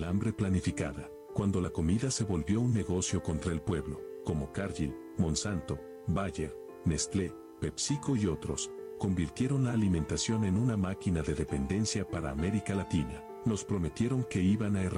hambre planificada, cuando la comida se volvió un negocio contra el pueblo, como Cargill, Monsanto, Bayer, Nestlé, PepsiCo y otros, convirtieron la alimentación en una máquina de dependencia para América Latina. Nos prometieron que iban a erradicar